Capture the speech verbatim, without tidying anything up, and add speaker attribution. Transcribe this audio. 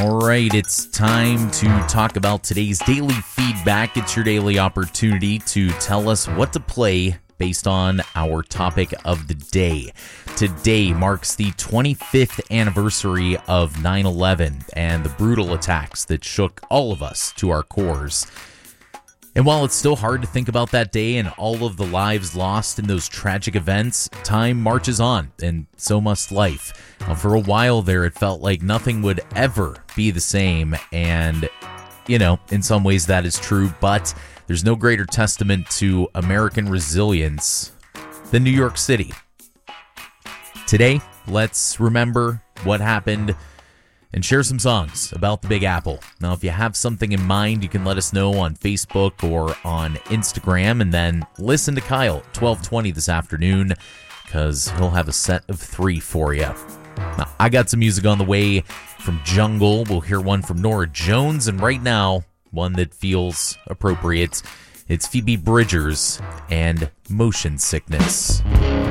Speaker 1: All right, it's time to talk about today's daily feedback. It's your daily opportunity to tell us what to play based on our topic of the day. Today marks the twenty-fifth anniversary of nine eleven and the brutal attacks that shook all of us to our cores. And while it's still hard to think about that day and all of the lives lost in those tragic events, time marches on, and so must life. Uh, for a while there, it felt like nothing would ever be the same, and, you know, in some ways that is true, but there's no greater testament to American resilience than New York City. Today, let's remember what happened and share some songs about the Big Apple. Now, if you have something in mind, you can let us know on Facebook or on Instagram, and then listen to Kyle at twelve twenty this afternoon, because he'll have a set of three for you. Now, I got some music on the way from Jungle. We'll hear one from Norah Jones, and right now, one that feels appropriate. It's Phoebe Bridgers and Motion Sickness.